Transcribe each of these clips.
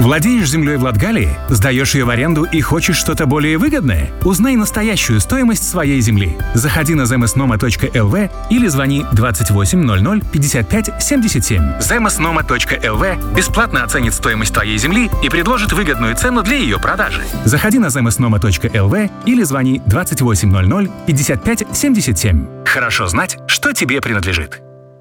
Владеешь землей в Латгалии? Сдаешь ее в аренду и хочешь что-то более выгодное? Узнай настоящую стоимость своей земли. Заходи на zemsnoma.lv или звони 28 00 55 77. zemsnoma.lv бесплатно оценит стоимость твоей земли и предложит выгодную цену для ее продажи. Заходи на zemsnoma.lv или звони 28 00 55 77. Хорошо знать, что тебе принадлежит.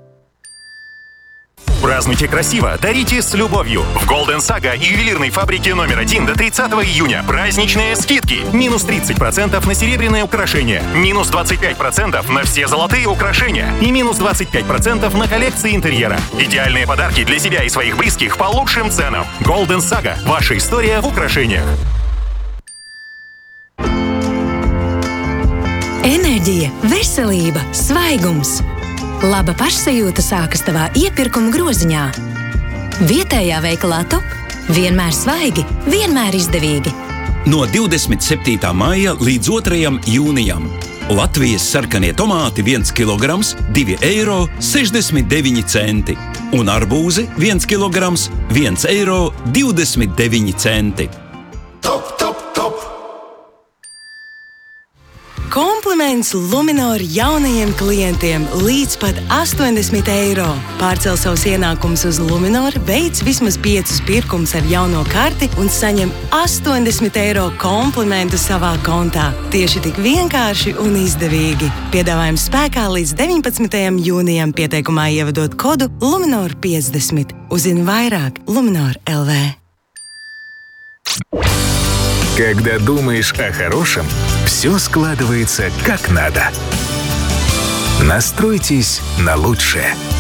Празднуйте красиво, дарите с любовью. В Golden Saga и ювелирной фабрике номер 1 до 30 июня праздничные скидки. Минус 30% на серебряные украшения, минус 25% на все золотые украшения и минус 25% на коллекции интерьера. Идеальные подарки для себя и своих близких по лучшим ценам. Golden Saga. Ваша история в украшениях. Enerģija, veselība, svaigums. Laba pašsajūta sākas tavā iepirkuma groziņā. Vietējā veikalā Top vienmēr svaigi, vienmēr izdevīgi. No 27. maija līdz 2. jūnijam Latvijas sarkanie tomāti 1 kg, 2,69 eiro, un arbūzi 1 kg, 1,29 eiro. Top, top, top! Kompliments Luminor jaunajiem klientiem līdz pat 80 eiro. Pārcel savus ienākumus uz Luminor, veic vismaz 5 pirkumus ar jauno karti un saņem 80 eiro komplimentu savā kontā. Tieši tik vienkārši un izdevīgi. Piedāvājums spēkā līdz 19. jūnijam, pieteikumā ievadot kodu Luminor 50. Uzzini vairāk Luminor LV. Когда думаешь о хорошем, все складывается как надо. Настройтесь на лучшее.